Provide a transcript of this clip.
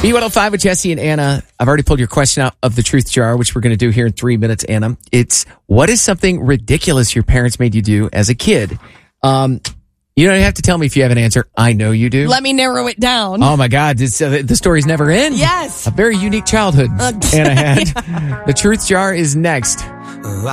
B105 with Jesse and Anna. I've already pulled your question out of the truth jar, which we're going to do here in 3 minutes, Anna. It's, what is something ridiculous your parents made you do as a kid? You don't have to tell me if you have an answer. I know you do. Let me narrow it down. Oh, my God. The stories never end. Yes. A very unique childhood Anna had. The truth jar is next.